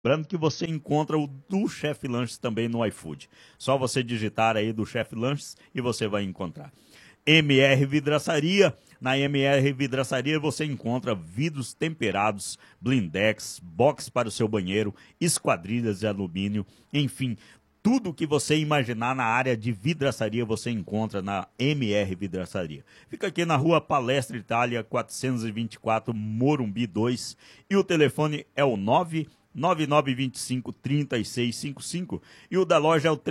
Lembrando que você encontra o do Chef Lanches também no iFood. Só você digitar aí do Chef Lanches e você vai encontrar. MR Vidraçaria. Na MR Vidraçaria você encontra vidros temperados, blindex, box para o seu banheiro, esquadrilhas de alumínio, enfim, tudo que você imaginar na área de vidraçaria você encontra na MR Vidraçaria. Fica aqui na rua Palestra Itália, 424, Morumbi 2. E o telefone é o 99925-3655. E o da loja é o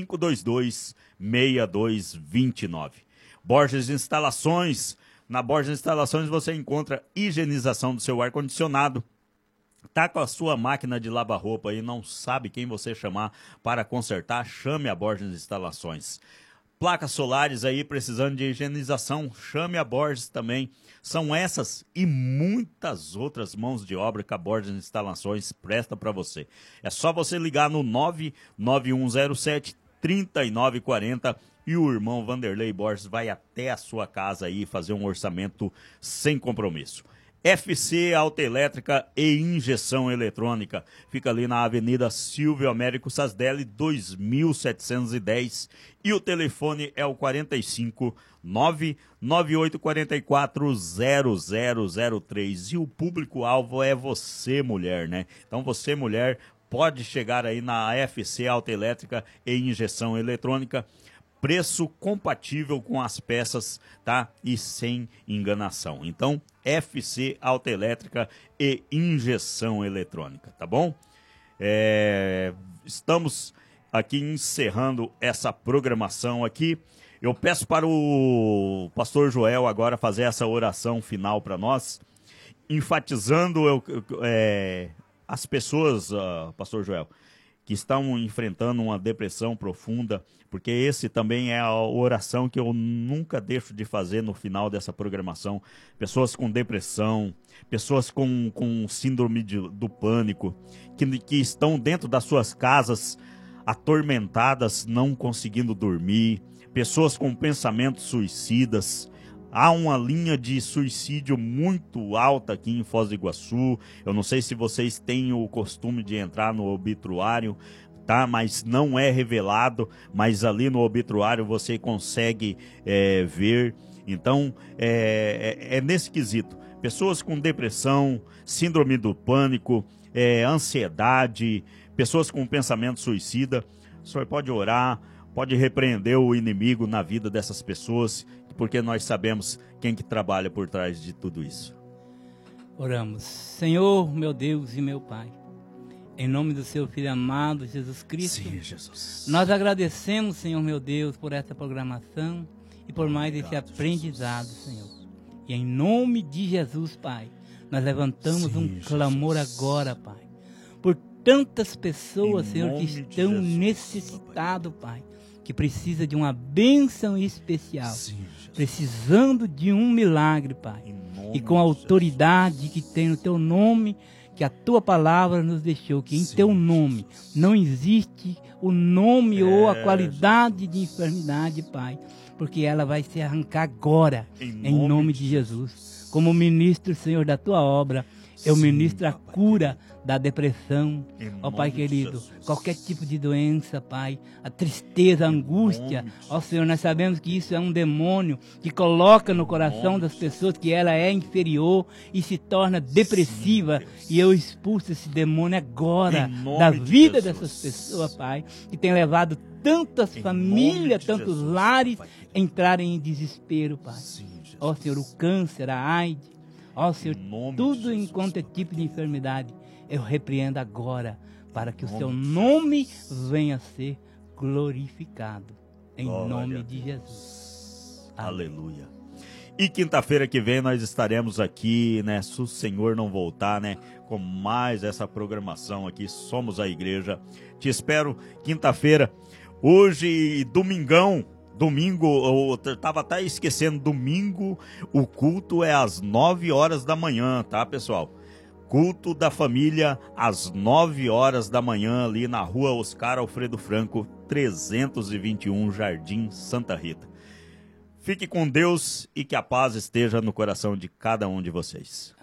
3522-6229. Borges Instalações. Na Borges Instalações você encontra higienização do seu ar-condicionado. Tá com a sua máquina de lavar roupa e não sabe quem você chamar para consertar? Chame a Borges Instalações. Placas solares aí precisando de higienização, chame a Borges também. São essas e muitas outras mãos de obra que a Borges Instalações presta para você. É só você ligar no 99107-3940 e o irmão Vanderlei Borges vai até a sua casa aí fazer um orçamento sem compromisso. FC Autoelétrica e Injeção Eletrônica. Fica ali na Avenida Silvio Américo Sasdelli, 2710. E o telefone é o 45 99844 0003. E o público-alvo é você, mulher, né? Então você, mulher, pode chegar aí na FC Autoelétrica e Injeção Eletrônica. Preço compatível com as peças, tá? E sem enganação. Então, FC Autoelétrica e Injeção Eletrônica, tá bom? Estamos aqui encerrando essa programação aqui. Eu peço para o pastor Joel agora fazer essa oração final para nós, enfatizando as pessoas, pastor Joel, que estão enfrentando uma depressão profunda, porque esse também é a oração que eu nunca deixo de fazer no final dessa programação. Pessoas com depressão, pessoas com síndrome do pânico, que estão dentro das suas casas atormentadas, não conseguindo dormir, pessoas com pensamentos suicidas. Há uma linha de suicídio muito alta aqui em Foz do Iguaçu. Eu não sei se vocês têm o costume de entrar no obituário, tá? Mas não é revelado, mas ali no obituário você consegue ver. Então, é nesse quesito. Pessoas com depressão, síndrome do pânico, ansiedade, pessoas com pensamento suicida. O senhor pode orar, pode repreender o inimigo na vida dessas pessoas, porque nós sabemos quem que trabalha por trás de tudo isso. Oramos. Senhor, meu Deus e meu Pai, em nome do seu Filho amado, Jesus Cristo. Sim, Jesus. Nós agradecemos, Senhor, meu Deus, por essa programação e por mais esse aprendizado, Senhor. E em nome de Jesus, Pai, nós levantamos um clamor agora, Pai, por tantas pessoas, Senhor, que estão necessitadas, Pai, que precisa de uma bênção especial, precisando de um milagre, Pai. E com a autoridade que tem no Teu nome, que a Tua palavra nos deixou, que em Teu nome não existe o nome ou a qualidade de enfermidade, Pai, porque ela vai se arrancar agora, em nome de Jesus. Como ministro, Senhor, da Tua obra, eu ministro a cura da depressão, ó Pai querido, qualquer tipo de doença, Pai, a tristeza, a angústia, ó Senhor, nós sabemos que isso é um demônio que coloca no coração das pessoas que ela é inferior e se torna depressiva, e eu expulso esse demônio agora da vida dessas pessoas, Pai, que tem levado tantas famílias, tantos lares a entrarem em desespero, Pai. Ó Senhor, o câncer, a AIDS, ó Senhor, tudo enquanto é tipo de enfermidade, eu repreendo agora, para que o seu nome venha a ser glorificado. Em nome de Jesus. Aleluia. E quinta-feira que vem nós estaremos aqui, né? Se o Senhor não voltar, né? Com mais essa programação aqui, Somos a Igreja. Te espero quinta-feira. Hoje, domingão. Domingo, eu estava até esquecendo, domingo o culto é às 9 horas da manhã, tá, pessoal? Culto da família às 9 horas da manhã ali na rua Oscar Alfredo Franco, 321, Jardim Santa Rita. Fique com Deus e que a paz esteja no coração de cada um de vocês.